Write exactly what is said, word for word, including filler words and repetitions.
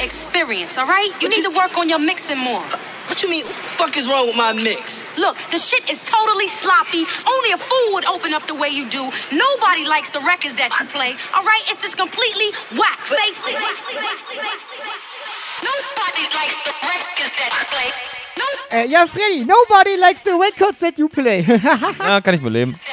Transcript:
experience, all right? You what need you... to work on your mixing more. What you mean, fuck is wrong with my mix? Look, the shit is totally sloppy. Only a fool would open up the way you do. Nobody likes the records that you play, all right? It's just completely whack. Face it. Nobody likes the records that you play. Äh, ja, Freddy, nobody likes the records that you play. Ja, kann ich wohl leben.